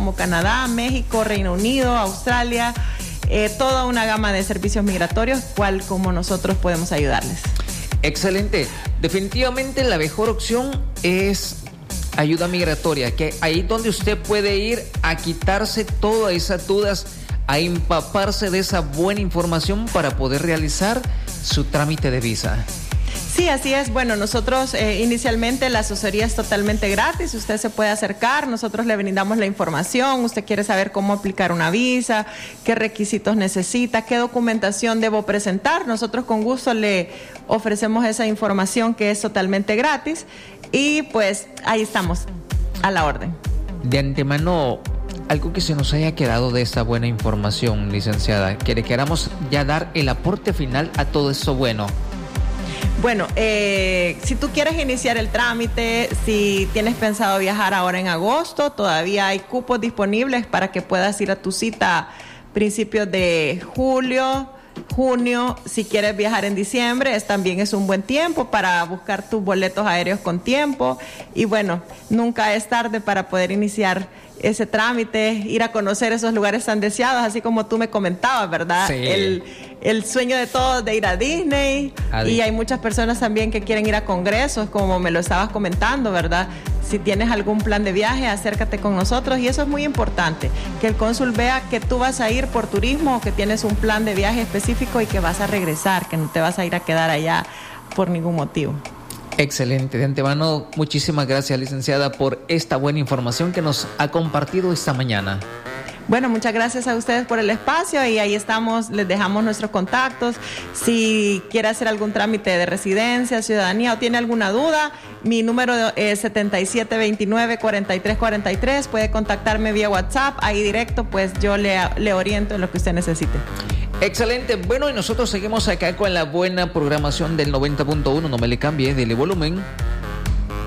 como Canadá, México, Reino Unido, Australia, toda una gama de servicios migratorios, cual como nosotros podemos ayudarles. Excelente. Definitivamente la mejor opción es ayuda migratoria, que ahí donde usted puede ir a quitarse todas esas dudas, a empaparse de esa buena información para poder realizar su trámite de visa. Sí, así es. Bueno, nosotros inicialmente la asesoría es totalmente gratis. Usted se puede acercar, nosotros le brindamos la información. Usted quiere saber cómo aplicar una visa, qué requisitos necesita, qué documentación debo presentar. Nosotros con gusto le ofrecemos esa información que es totalmente gratis. Y pues ahí estamos, a la orden. De antemano, algo que se nos haya quedado de esta buena información, licenciada, que le queramos ya dar el aporte final a todo eso bueno. Bueno, si tú quieres iniciar el trámite, si tienes pensado viajar ahora en agosto, todavía hay cupos disponibles para que puedas ir a tu cita a principios de julio, junio. Si quieres viajar en diciembre, también es un buen tiempo para buscar tus boletos aéreos con tiempo. Y bueno, nunca es tarde para poder iniciar ese trámite, ir a conocer esos lugares tan deseados, así como tú me comentabas, ¿verdad? Sí. El sueño de todos de ir a Disney. Y hay muchas personas también que quieren ir a congresos, como me lo estabas comentando, ¿verdad? Si tienes algún plan de viaje, acércate con nosotros, y eso es muy importante, que el cónsul vea que tú vas a ir por turismo o que tienes un plan de viaje específico y que vas a regresar, que no te vas a ir a quedar allá por ningún motivo. Excelente. De antemano, muchísimas gracias, licenciada, por esta buena información que nos ha compartido esta mañana. Bueno, muchas gracias a ustedes por el espacio, y ahí estamos, les dejamos nuestros contactos. Si quiere hacer algún trámite de residencia, ciudadanía o tiene alguna duda, mi número es 7729-4343. Puede contactarme vía WhatsApp, ahí directo, pues yo le oriento en lo que usted necesite. Excelente. Bueno, y nosotros seguimos acá con la buena programación del 90.1. No me le cambie, dele volumen.